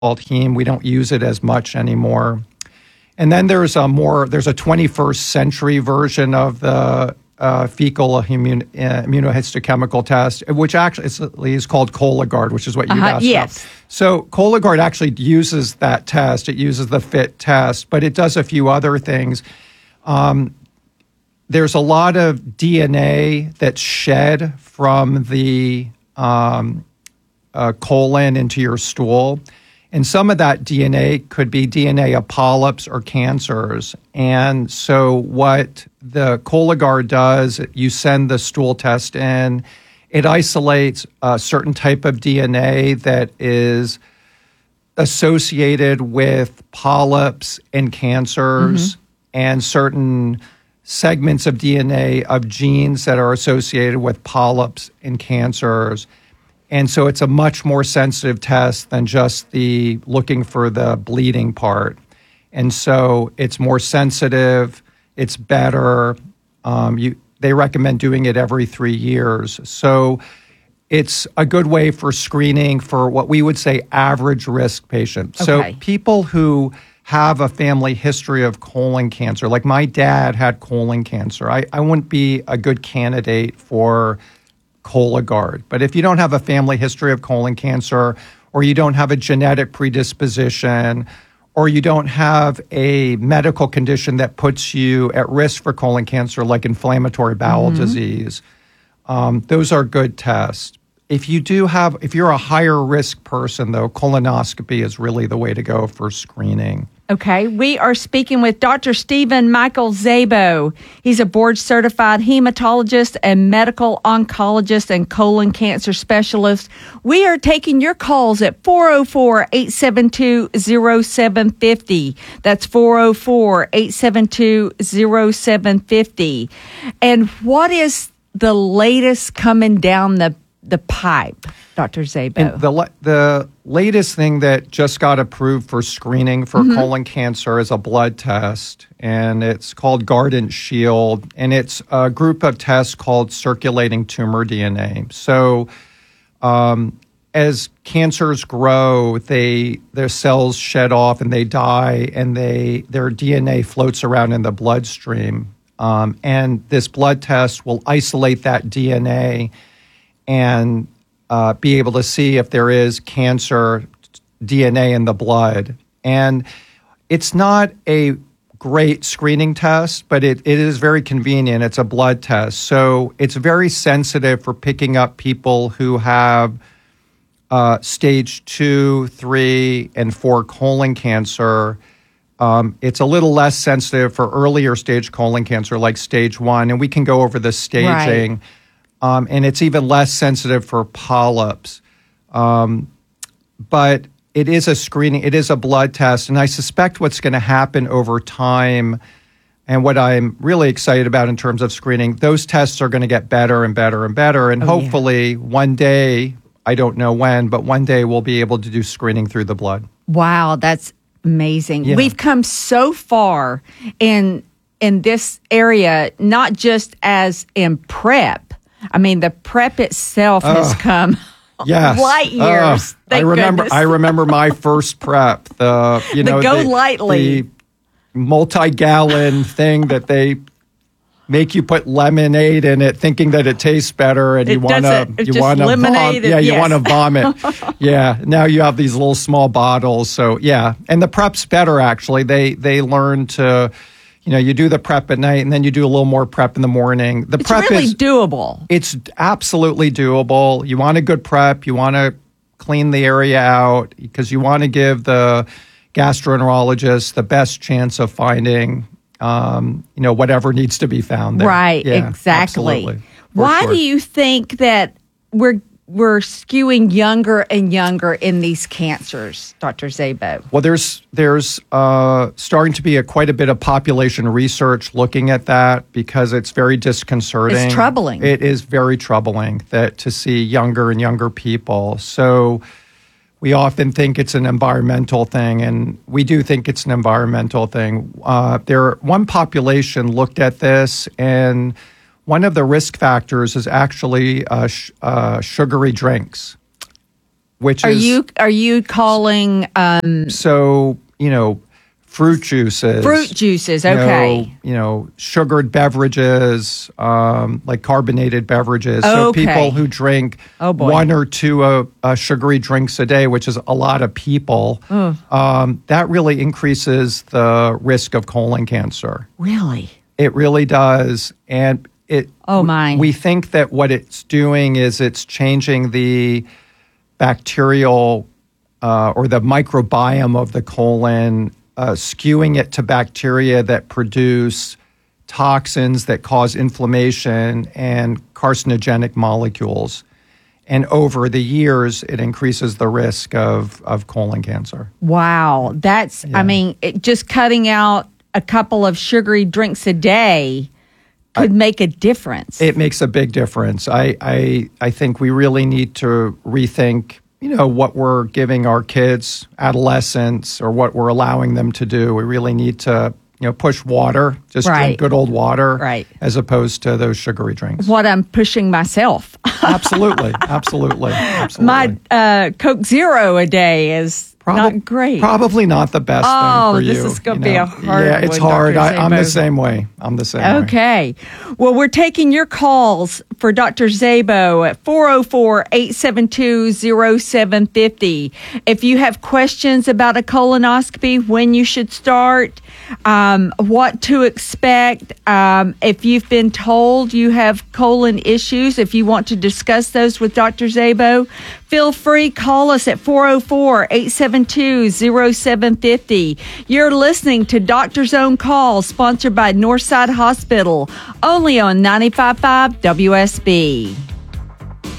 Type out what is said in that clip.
called heme. We don't use it as much anymore. And then there's a 21st century version of the fecal immunohistochemical test, which actually is called Cologuard, which is what you asked yes. about. So Cologuard actually uses that test. It uses the FIT test, but it does a few other things. There's a lot of DNA that's shed from the colon into your stool. And some of that DNA could be DNA of polyps or cancers. And so what the Cologuard does, you send the stool test in, it isolates a certain type of DNA that is associated with polyps and cancers and certain segments of DNA of genes that are associated with polyps and cancers. And so it's a much more sensitive test than just the looking for the bleeding part. And so it's more sensitive, it's better. They recommend doing it every 3 years. So it's a good way for screening for what we would say average risk patients. Okay. So people who have a family history of colon cancer, like my dad had colon cancer, I wouldn't be a good candidate for Cologuard. But if you don't have a family history of colon cancer, or you don't have a genetic predisposition, or you don't have a medical condition that puts you at risk for colon cancer, like inflammatory bowel disease, those are good tests. If you're a higher risk person, though, colonoscopy is really the way to go for screening. Okay, we are speaking with Dr. Stephen Michael Szabo. He's a board-certified hematologist and medical oncologist and colon cancer specialist. We are taking your calls at 404-872-0750. That's 404-872-0750. And what is the latest coming down the pipe, Dr. Szabo? And the latest thing that just got approved for screening for colon cancer is a blood test, and it's called Guardant Shield, and it's a group of tests called circulating tumor DNA. So as cancers grow, their cells shed off and they die, and their DNA floats around in the bloodstream. And this blood test will isolate that DNA and be able to see if there is cancer DNA in the blood. And it's not a great screening test, but it is very convenient. It's a blood test. So it's very sensitive for picking up people who have stage 2, 3, and 4 colon cancer. It's a little less sensitive for earlier stage colon cancer, like stage 1, and we can go over the staging. Right. And it's even less sensitive for polyps. But it is a screening, it is a blood test, and I suspect what's going to happen over time, and what I'm really excited about in terms of screening, those tests are going to get better and better and better, and hopefully one day, I don't know when, but one day we'll be able to do screening through the blood. Wow, that's amazing. Yeah. We've come so far in this area, not just as in PrEP. I mean, the PrEP itself has come light years. I remember my first PrEP. The Go Lightly, the multi-gallon thing that they make you put lemonade in it, thinking that it tastes better, and you want to lemonade. You want to vomit. Yeah. Now you have these little small bottles. So yeah, and the PrEP's better actually. They learn to. You do the PrEP at night, and then you do a little more PrEP in the morning. It's really doable. It's absolutely doable. You want a good PrEP. You want to clean the area out because you want to give the gastroenterologist the best chance of finding, whatever needs to be found there. Right, yeah, exactly. Absolutely. Why do you think that we're skewing younger and younger in these cancers, Dr. Szabo? Well, there's starting to be quite a bit of population research looking at that because it's very disconcerting. It's troubling. It is very troubling to see younger and younger people. So we often think it's an environmental thing, and we do think it's an environmental thing. One population looked at this, and one of the risk factors is actually sugary drinks. which Are is you calling so, fruit juices. fruit juices? you know, Okay. Sugared beverages, like carbonated beverages. So Okay. people who drink Oh, boy. 1 or 2 sugary drinks a day, which is a lot of people, that really increases the risk of colon cancer. Really? It really does. And Oh, my. we think that what it's doing is it's changing the bacterial or the microbiome of the colon, skewing it to bacteria that produce toxins that cause inflammation and carcinogenic molecules. And over the years, it increases the risk of colon cancer. Wow. That's, I mean, just cutting out a couple of sugary drinks a day could make a difference. It makes a big difference. I think we really need to rethink, what we're giving our kids, adolescents, or what we're allowing them to do. We really need to, push water, just Right. drink good old water, Right. as opposed to those sugary drinks. What I'm pushing myself. Absolutely, absolutely, absolutely. My Coke Zero a day is not great. Probably not the best Oh, thing for you. this is gonna be a hard Yeah, it's one, hard. Dr. I'm the Szabo. same way. Okay. Well, we're taking your calls for Dr. Szabo at 404-872-0750. If you have questions about a colonoscopy, when you should start, what to expect, if you've been told you have colon issues, if you want to discuss those with Dr. Szabo, feel free, call us at 404-872-0750. You're listening to Doctor's Own Call, sponsored by Northside Hospital, only on 95.5 WSB.